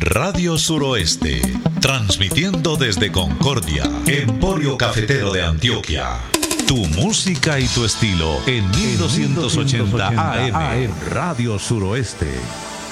Radio Suroeste, transmitiendo desde Concordia, Emporio Cafetero de Antioquia. Tu música y tu estilo en 1280 AM. Radio Suroeste.